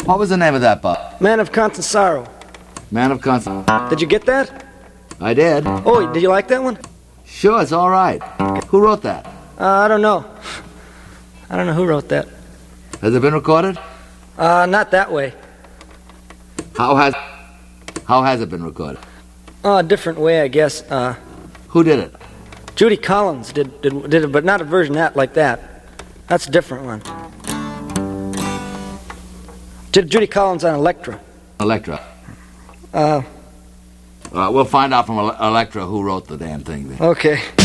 What was the name of that, Bob? Man of Constant Sorrow. Man of Constant. Did you get that? I did. Oh, did you like that one? Sure, it's all right. Who wrote that? I don't know. I don't know who wrote that. Has it been recorded? Not that way. How has it been recorded? A different way, I guess. Who did it? Judy Collins did it, but not a version like that. That's a different one. Judy Collins on Electra. Electra. We'll find out from Electra who wrote the damn thing then. Okay.